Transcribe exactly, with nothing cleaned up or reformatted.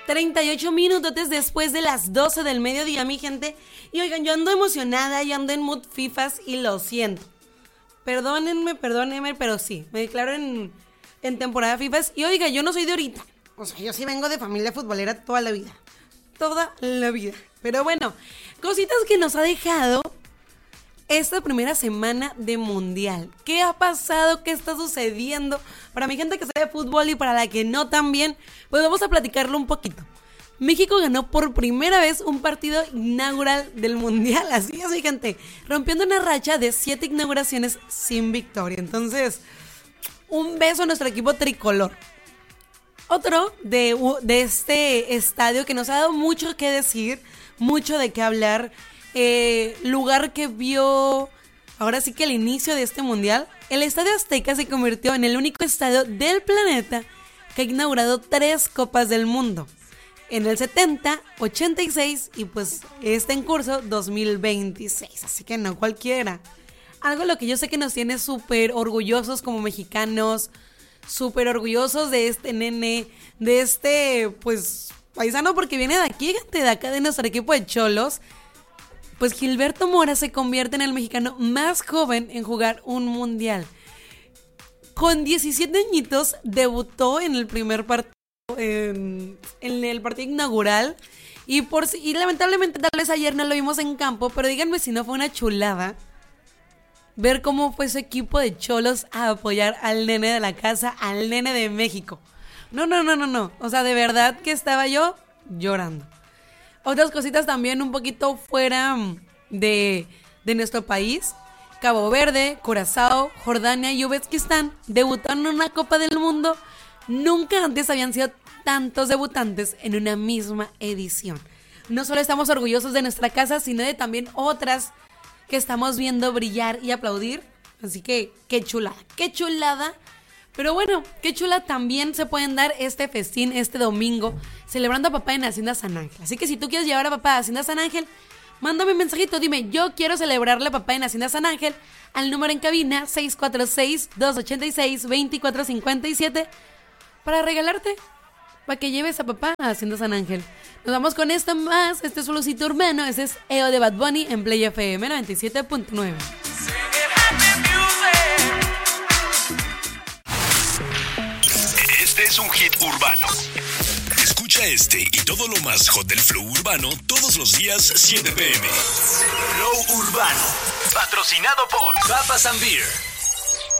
treinta y ocho minutos después de las doce del mediodía, mi gente. Y oigan, yo ando emocionada, yo ando en mood fifas y lo siento. Perdónenme, perdónenme, pero sí, me declaro en, en temporada fifas. Y oiga, yo no soy de ahorita. O sea, yo sí vengo de familia futbolera toda la vida. Toda la vida. Pero bueno, cositas que nos ha dejado esta primera semana de mundial. ¿Qué ha pasado? ¿Qué está sucediendo? Para mi gente que sabe de fútbol y para la que no también, pues vamos a platicarlo un poquito. México ganó por primera vez un partido inaugural del mundial. Así es, gente, rompiendo una racha de siete inauguraciones sin victoria. Entonces, un beso a nuestro equipo tricolor. Otro de, de este estadio que nos ha dado mucho que decir, mucho de qué hablar. Eh, lugar que vio ahora sí que el inicio de este mundial. El Estadio Azteca se convirtió en el único estadio del planeta que ha inaugurado tres Copas del Mundo. En el setenta, ochenta y seis y pues está en curso dos mil veintiséis. Así que no cualquiera. Algo lo que yo sé que nos tiene súper orgullosos como mexicanos, súper orgullosos de este nene, de este pues paisano, porque viene de aquí, gente, de acá de nuestro equipo de Cholos. Pues Gilberto Mora se convierte en el mexicano más joven en jugar un mundial. Con diecisiete añitos debutó en el primer partido, en, en el partido inaugural. Y, por, y lamentablemente tal vez ayer no lo vimos en campo, pero díganme si no fue una chulada ver cómo fue su equipo de Cholos a apoyar al nene de la casa, al nene de México. No, no, no, no, no. O sea, de verdad que estaba yo llorando. Otras cositas también un poquito fuera de, de nuestro país. Cabo Verde, Curazao, Jordania y Uzbekistán debutaron en una Copa del Mundo. Nunca antes habían sido tantos debutantes en una misma edición. No solo estamos orgullosos de nuestra casa, sino de también otras que estamos viendo brillar y aplaudir. Así que qué chulada, qué chulada. Pero bueno, qué chula también se pueden dar este festín este domingo, celebrando a papá en Hacienda San Ángel. Así que si tú quieres llevar a papá a Hacienda San Ángel, mándame un mensajito, dime, yo quiero celebrarle a papá en Hacienda San Ángel, al número en cabina seis cuatro seis, dos ocho seis, dos cuatro cinco siete, para regalarte, para que lleves a papá a Hacienda San Ángel. Nos vamos con esto más, este es Flowcito Urbano, ese es E O de Bad Bunny en Play F M noventa y siete punto nueve. Este es un hit urbano. Escucha este y todo lo más hot del flow urbano todos los días siete p m. Flow Urbano, patrocinado por Papas and Beer.